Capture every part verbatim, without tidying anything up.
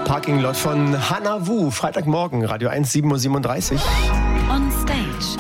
Parking Lot von Hannah Wu. Freitagmorgen, Radio eins, sieben Uhr siebenunddreißig. On Stage.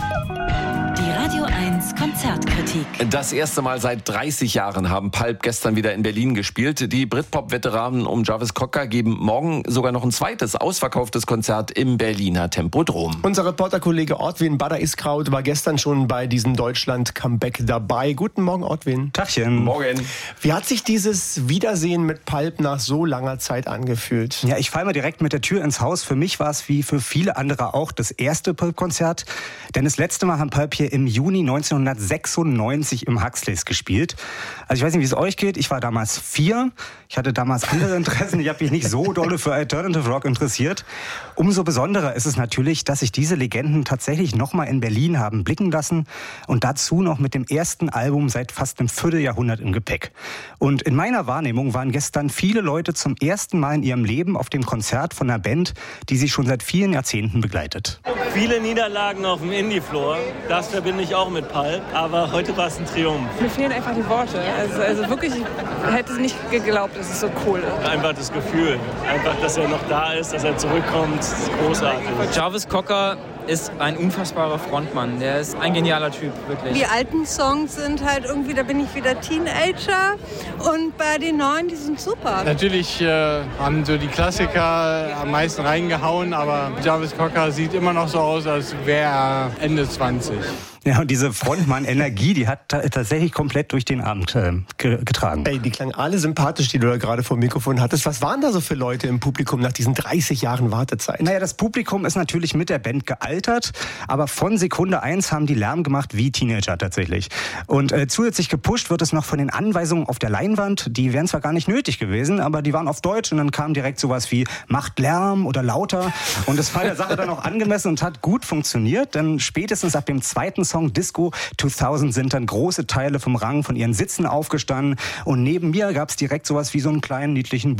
Die Radio eins Konzertkritik. Das erste Mal seit dreißig Jahren haben Pulp gestern wieder in Berlin gespielt. Die Britpop-Veteranen um Jarvis Cocker geben morgen sogar noch ein zweites ausverkauftes Konzert im Berliner Tempodrom. Unser Reporterkollege Ortwin Bader-Iskraut war gestern schon bei diesem Deutschland-Comeback dabei. Guten Morgen, Ortwin. Tagchen. Morgen. Wie hat sich dieses Wiedersehen mit Pulp nach so langer Zeit angefühlt? Ja, ich falle mal direkt mit der Tür ins Haus. Für mich war es wie für viele andere auch das erste Pulp-Konzert. Denn das letzte Mal haben Pulp hier im Juni neunzehnhundertsechsundneunzig im Huxleys gespielt. Also ich weiß nicht, wie es euch geht. Ich war damals vier. Ich hatte damals andere Interessen. Ich habe mich nicht so dolle für Alternative Rock interessiert. Umso besonderer ist es natürlich, dass sich diese Legenden tatsächlich nochmal in Berlin haben blicken lassen. Und dazu noch mit dem ersten Album seit fast einem Vierteljahrhundert im Gepäck. Und in meiner Wahrnehmung waren gestern viele Leute zum ersten Mal in ihrem Leben auf dem Konzert von einer Band, die sie schon seit vielen Jahrzehnten begleitet. Viele Niederlagen auf dem Indie-Floor, das verbinde ich auch mit Pulp, aber heute war es ein Triumph. Mir fehlen einfach die Worte. Also, also wirklich, ich hätte es nicht geglaubt, dass es so cool ist. Einfach das Gefühl, einfach, dass er noch da ist, dass er zurückkommt, ist großartig. Jarvis Cocker ist ein unfassbarer Frontmann. Der ist ein genialer Typ, wirklich. Die alten Songs sind halt irgendwie, da bin ich wieder Teenager. Und bei den neuen, die sind super. Natürlich äh, haben so die Klassiker am meisten reingehauen, aber Jarvis Cocker sieht immer noch so aus, als wäre er Ende zwanzig. Ja, und diese Frontmann-Energie, die hat ta- tatsächlich komplett durch den Abend äh, ge- getragen. Ey, die klangen alle sympathisch, die du da gerade vor dem Mikrofon hattest. Was waren da so für Leute im Publikum nach diesen dreißig Jahren Wartezeit? Naja, das Publikum ist natürlich mit der Band gealtert, aber von Sekunde eins haben die Lärm gemacht wie Teenager tatsächlich. Und äh, zusätzlich gepusht wird es noch von den Anweisungen auf der Leinwand. Die wären zwar gar nicht nötig gewesen, aber die waren auf Deutsch und dann kam direkt sowas wie macht Lärm oder lauter. Und das war der Sache dann auch angemessen und hat gut funktioniert, denn spätestens ab dem zweiten Song Disco zweitausend sind dann große Teile vom Rang von ihren Sitzen aufgestanden und neben mir gab es direkt sowas wie so einen kleinen niedlichen